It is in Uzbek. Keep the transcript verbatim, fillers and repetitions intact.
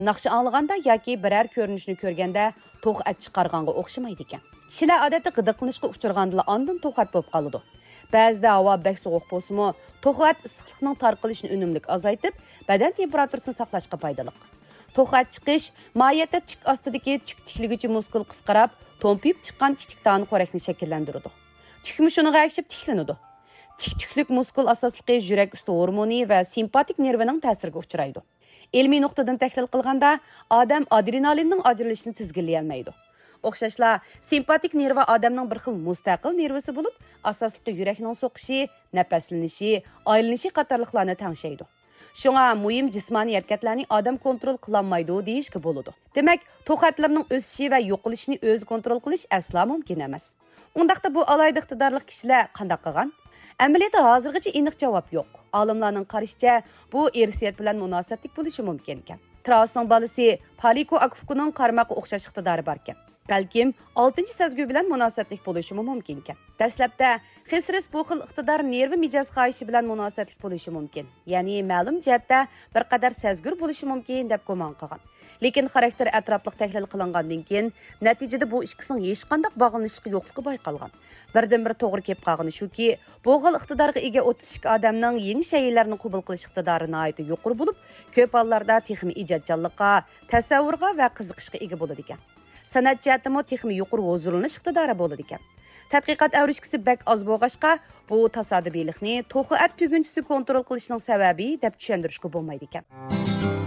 Naqshi anglaganda yoki biror ko'rinishni ko'rganda to'xat chiqarganga o'xshamaydi ekan. Kishilar odatda g'idiqlanishga uchragandan ondan to'xat bo'lib qoladi. Ba'zida havo bak sovuq bo'lsa-mu, to'xat issiqlikning tarqalishini unumli azaytib, badan temperaturasini saqlashga foydali. To'xat chiqish moyatda tuk ostidagi tuk tiklig'ichi muskul qisqarib, to'mpib chiqqan kichik toni xo'rakni shakllantiradi. Tukmi shuniga akshib tiklanadi. Tik-tuklik muskul asosligi yurak usti hormoni va simpatik nervining ta'siriga uchraydi. Ilmiy nuqtadan tahlil qilganda, odam adrenalinning ajralishini tizginlay olmaydi. O'xshashla, simpatik nervi odamning bir xil mustaqil nervisi bo'lib, asosliqi yurakning so'qishi, nafaslanishi, aylanishi qatorliqlarni tangshaydi. Shunga muhim jismoniy harakatlarni odam kontrol qilolmaydi deyishga bo'ladi. Demak, to'xatlarning o'sishi va yo'qolishini o'zi kontrol qilish aslo mumkin emas. Undaqda bu alayda iqtidorli kishilar qanday qilgan? Amaliyotda hozirgacha aniq javob yo'q. Olimlarning qarashicha, bu irsiyat bilan munosabatlik bo'lishi mumkin ekan. Trausning bolasi Paliko Akfukuning qarmoqqa o'xshash iqtidori bor ekan. Balkim oltinchi sezgi bilan munosabatlik bo'lishi mumkin ekan. Dastlabda Xesris bu xil iqtidor nervi mijoz xohishi bilan munosabatlik bo'lishi mumkin. Ya'ni ma'lum jihatda bir qadar sezgur bo'lishi mumkin deb gumon qilgan. Lekin xarakter atrofliq tahlil qilingandan keyin natijada bu ikkisining hech qanday bog'lanishga yo'qligi bayqalgan. Birdan-bir to'g'ri kelib qolgani shuki, bu xil iqtidorga ega o'ttiz ikki odamning yangi shaylarni qabul qilish iqtidori nihoyatda yuqori bo'lib, ko'p hollarda texnik ijodchanlikqa, tasavvurga va qiziqishga ega bo'ladi ekan. San'at jihatida texnik yuqori huzurlanish iqtidori bo'ladi ekan. Tadqiqot avrishkisi bak oz bo'lg'achqa, bu tasodibiylikni to'xat tugunchisi kontrol qilishning sababi deb tushuntirishga bo'lmaydi ekan.